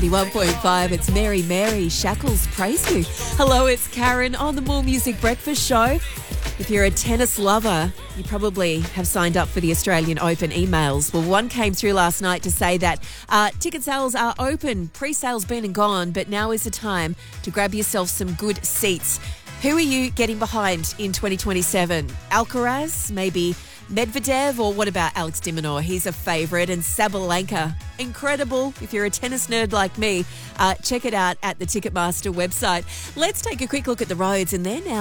1.5, it's Mary Shackles Praise You. Hello, it's Karen on the More Music Breakfast Show. If you're a tennis lover, you probably have signed up for the Australian Open emails. Well, one came through last night to say that ticket sales are open, pre-sales been and gone, but now is the time to grab yourself some good seats. Who are you getting behind in 2027? Alcaraz, maybe Medvedev, or what about Alex de Minaur? He's a favourite. And Sabalenka, incredible. If you're a tennis nerd like me, check it out at the Ticketmaster website. Let's take a quick look at the roads, and they're now